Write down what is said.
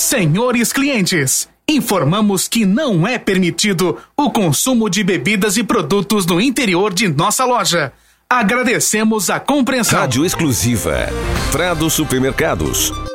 Senhores clientes, informamos que não é permitido o consumo de bebidas e produtos no interior de nossa loja. Agradecemos a compreensão. Rádio exclusiva. Prado Supermercados.